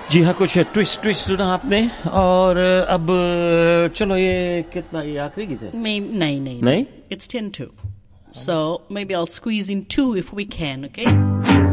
जी हाँ, कुछ ट्विस्ट सुना आपने। और अब चलो, ये कितना, ये आखिरी गीत है? नहीं? नहीं? It's 10 to. So maybe I'll squeeze in 2 if we can, okay?